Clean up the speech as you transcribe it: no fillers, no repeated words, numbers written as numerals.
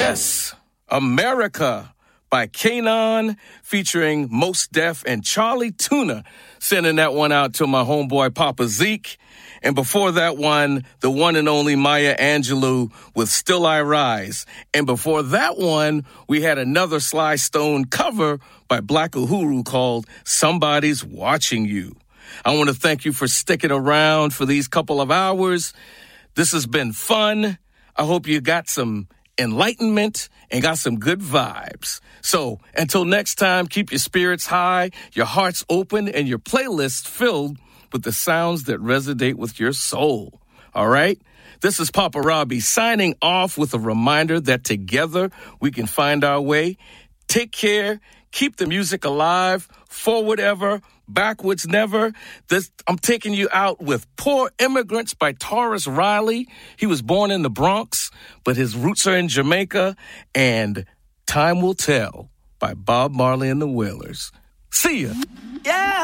Yes, America by Kanon featuring Mos Def and Charlie Tuna. Sending that one out to my homeboy Papa Zeke. And before that one, the one and only Maya Angelou with Still I Rise. And before that one, we had another Sly Stone cover by Black Uhuru called Somebody's Watching You. I want to thank you for sticking around for these couple of hours. This has been fun. I hope you got some enlightenment and got some good vibes. So until next time, keep your spirits high, your hearts open, and your playlist filled with the sounds that resonate with your soul. All right? This is Papa Robbie signing off with a reminder that together we can find our way. Take care. Keep the music alive. Forward ever. Backwards never. I'm taking you out with Poor Immigrants by Taurus Riley. He was born in the Bronx, but his roots are in Jamaica. And Time Will Tell by Bob Marley and the Wailers. See ya. Yeah.